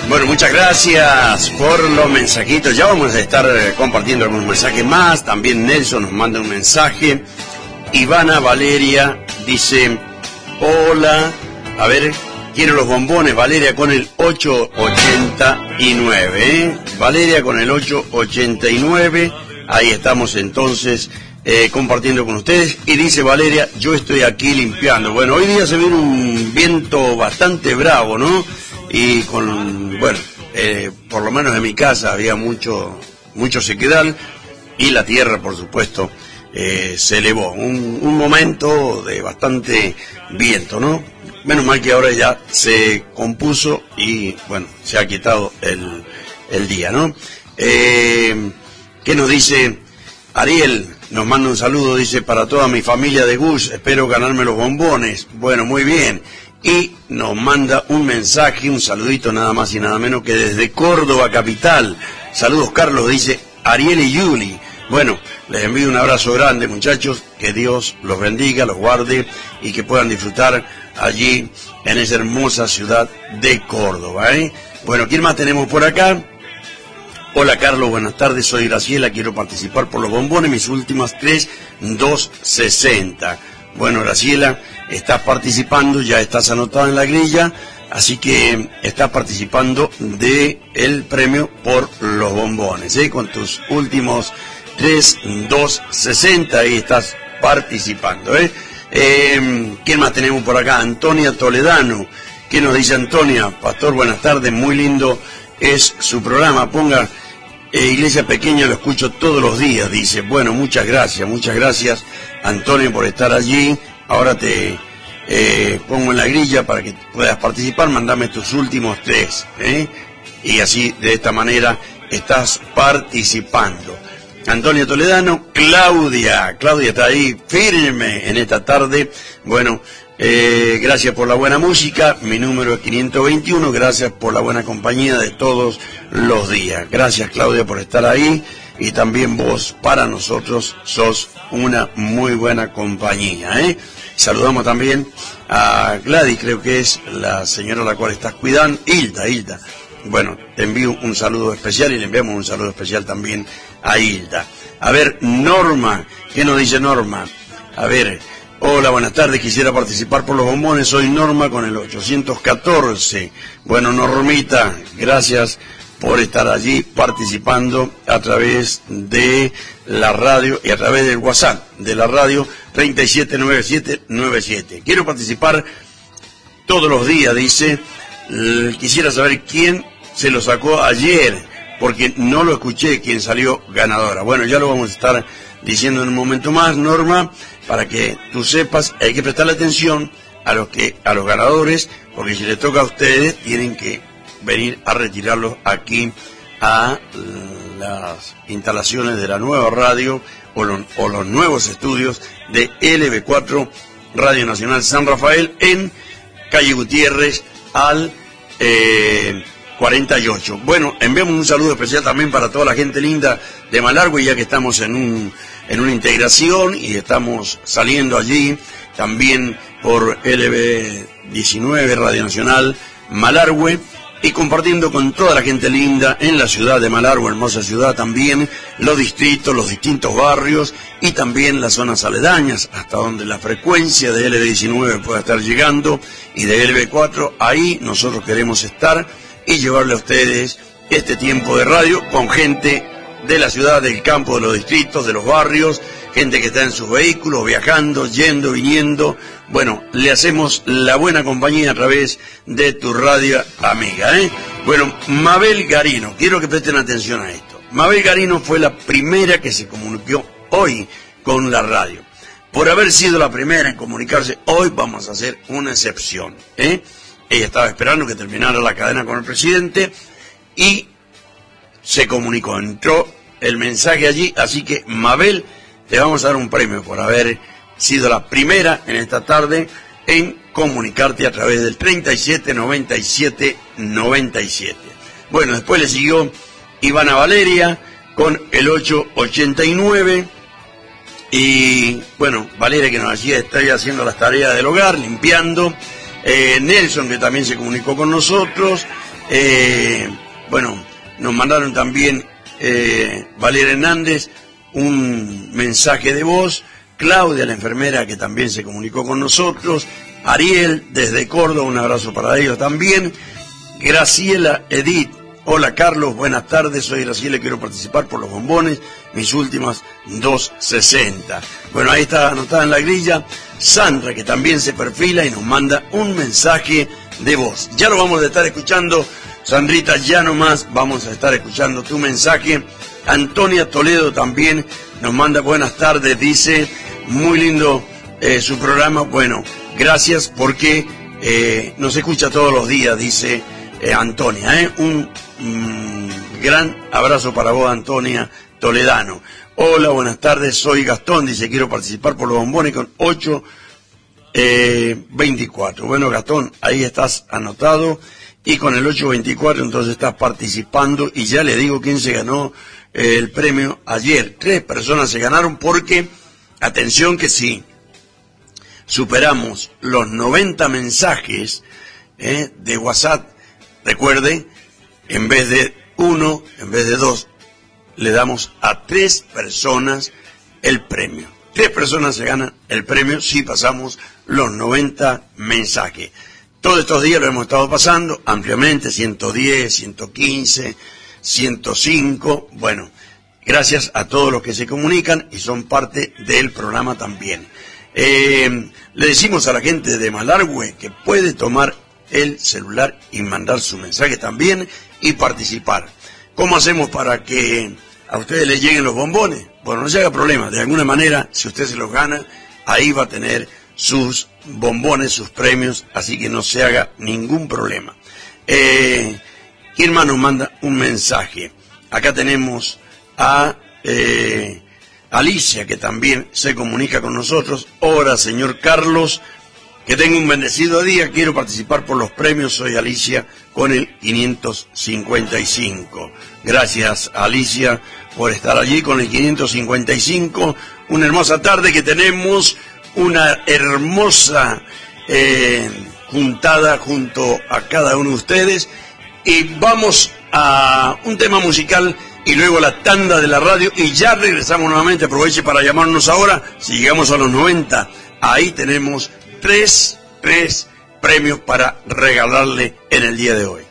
Bueno, muchas gracias por los mensajitos. Ya vamos a estar compartiendo algunos mensajes más. También Nelson nos manda un mensaje. Ivana Valeria dice: hola, a ver, quiero los bombones. Valeria con el 889, ¿eh? Valeria con el 889. Ahí estamos entonces compartiendo con ustedes. Y dice Valeria: yo estoy aquí limpiando. Bueno, hoy día se viene un viento bastante bravo, ¿no? Y con, bueno, por lo menos en mi casa había mucho sequedal y la tierra, por supuesto, se elevó. Un momento de bastante viento, ¿no? Menos mal que ahora ya se compuso y, bueno, se ha quitado el día, ¿no? ¿Qué nos dice Ariel? Nos manda un saludo, dice: para toda mi familia de Gus, espero ganarme los bombones. Bueno, muy bien. Y nos manda un mensaje, un saludito nada más y nada menos que desde Córdoba capital. Saludos, Carlos, dice Ariel y Yuli. Bueno, les envío un abrazo grande, muchachos, que Dios los bendiga, los guarde y que puedan disfrutar allí en esa hermosa ciudad de Córdoba, ¿eh? Bueno, ¿quién más tenemos por acá? Hola, Carlos, buenas tardes, soy Graciela, quiero participar por los bombones, mis últimas 260. Bueno, Graciela, estás participando, ya estás anotada en la grilla, así que estás participando de el premio por los bombones, ¿eh? Con tus últimos 260, ahí estás participando, ¿eh? ¿Quién más tenemos por acá? Antonia Toledano. ¿Qué nos dice Antonia? Pastor, buenas tardes, muy lindo es su programa, ponga Iglesia Pequeña, lo escucho todos los días, dice. Bueno, muchas gracias Antonio por estar allí. Ahora te pongo en la grilla para que puedas participar, mandame tus últimos 3, ¿eh? Y así, de esta manera, estás participando. Antonio Toledano, Claudia está ahí firme en esta tarde. Bueno, gracias por la buena música, mi número es 521, gracias por la buena compañía de todos los días. Gracias, Claudia, por estar ahí, y también vos para nosotros sos una muy buena compañía, ¿eh? Saludamos también a Gladys, creo que es la señora a la cual estás cuidando, Hilda. Bueno, te envío un saludo especial y le enviamos un saludo especial también a Hilda. A ver, Norma, ¿qué nos dice Norma? A ver, hola, buenas tardes, quisiera participar por los bombones, soy Norma con el 814. Bueno, Normita, gracias por estar allí participando a través de la radio y a través del WhatsApp de la radio 379797. Quiero participar todos los días, dice. Quisiera saber quién se lo sacó ayer, porque no lo escuché quién salió ganadora. Bueno, ya lo vamos a estar diciendo en un momento más, Norma, para que tú sepas. Hay que prestarle atención a los ganadores, porque si les toca a ustedes, tienen que venir a retirarlos aquí a las instalaciones de la nueva radio o los nuevos estudios de LB4 Radio Nacional San Rafael en calle Gutiérrez al 48. Bueno, enviamos un saludo especial también para toda la gente linda de Malargüe, ya que estamos en una integración y estamos saliendo allí también por LB19 Radio Nacional Malargüe, y compartiendo con toda la gente linda en la ciudad de Malargüe, hermosa ciudad también, los distritos, los distintos barrios y también las zonas aledañas, hasta donde la frecuencia de LB19 pueda estar llegando, y de LB4, ahí nosotros queremos estar y llevarle a ustedes este tiempo de radio con gente de la ciudad, del campo, de los distritos, de los barrios, gente que está en sus vehículos, viajando, yendo, viniendo. Bueno, le hacemos la buena compañía a través de tu radio amiga, ¿eh? Bueno, Mabel Garino, quiero que presten atención a esto. Mabel Garino fue la primera que se comunicó hoy con la radio. Por haber sido la primera en comunicarse, hoy vamos a hacer una excepción, ¿eh? Ella estaba esperando que terminara la cadena con el presidente y se comunicó, entró el mensaje allí, así que Mabel, te vamos a dar un premio por haber sido la primera en esta tarde en comunicarte a través del 379797. Bueno, después le siguió Ivana Valeria con el 889 y bueno, Valeria que nos está haciendo las tareas del hogar, limpiando. Nelson, que también se comunicó con nosotros, Bueno, nos mandaron también Valeria Hernández un mensaje de voz, Claudia, la enfermera que también se comunicó con nosotros, Ariel desde Córdoba, un abrazo para ellos también, Graciela Edith, hola Carlos, buenas tardes, soy Graciela, quiero participar por los bombones, mis últimas 2.60. Bueno, ahí está anotada en la grilla Sandra, que también se perfila y nos manda un mensaje de voz. Ya lo vamos a estar escuchando, Sandrita, ya nomás vamos a estar escuchando tu mensaje. Antonia Toledo también nos manda buenas tardes, dice, muy lindo su programa, bueno, gracias porque nos escucha todos los días, dice Antonia, un gran abrazo para vos, Antonia Toledano. Hola, buenas tardes, soy Gastón, dice, quiero participar por los bombones con 824. Bueno, Gastón, ahí estás anotado y con el 824 entonces estás participando y ya le digo quién se ganó el premio ayer. 3 personas se ganaron porque, atención que sí, superamos los 90 mensajes de WhatsApp. Recuerde, en vez de 1, en vez de 2, le damos a 3 personas el premio. 3 personas se ganan el premio si pasamos los 90 mensajes. Todos estos días lo hemos estado pasando ampliamente, 110, 115, 105. Bueno, gracias a todos los que se comunican y son parte del programa también. Le decimos a la gente de Malargüe que puede tomar el celular y mandar su mensaje también y participar. ¿Cómo hacemos para que a ustedes les lleguen los bombones? Bueno, no se haga problema, de alguna manera, si usted se los gana, ahí va a tener sus bombones, sus premios, así que no se haga ningún problema. ¿Quién más nos manda un mensaje? Acá tenemos a Alicia, que también se comunica con nosotros. Hola, señor Carlos, que tenga un bendecido día, quiero participar por los premios, soy Alicia con el 555. Gracias, Alicia, por estar allí con el 555. Una hermosa tarde que tenemos, una hermosa juntada junto a cada uno de ustedes. Y vamos a un tema musical y luego la tanda de la radio y ya regresamos nuevamente. Aproveche para llamarnos ahora, si llegamos a los 90, ahí tenemos tres premios para regalarle en el día de hoy.